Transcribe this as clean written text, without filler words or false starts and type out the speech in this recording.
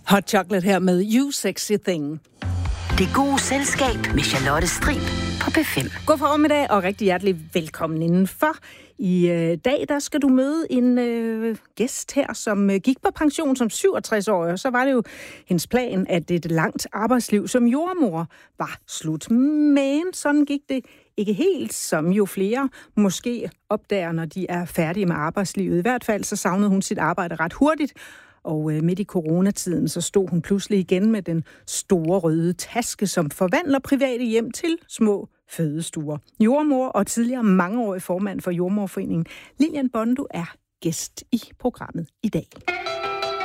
Hot Chocolate her med You Sexy Thing. Det gode selskab med Charlotte Strib på P5. God formiddag og rigtig hjertelig velkommen indenfor. I dag der skal du møde en gæst her, som gik på pension som 67-årig. Og så var det jo hendes plan, at et langt arbejdsliv som jordmor var slut. Men sådan gik det ikke helt, som jo flere måske opdager, når de er færdige med arbejdslivet. I hvert fald så savnede hun sit arbejde ret hurtigt. Og midt i coronatiden, så stod hun pludselig igen med den store røde taske, som forvandler private hjem til små fødestuer. Jordmor og tidligere mangeårig formand for Jordmorforeningen, Lilian Bondo, er gæst i programmet i dag.